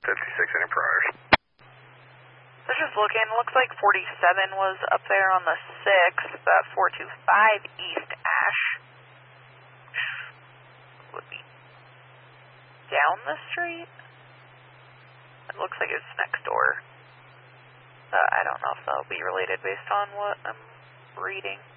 56 any priors. So just looking, looks like 47 was up there on the 6th, that 425 East Ash would be down the street. It looks like it's next door. I don't know if that'll be related based on what I'm reading.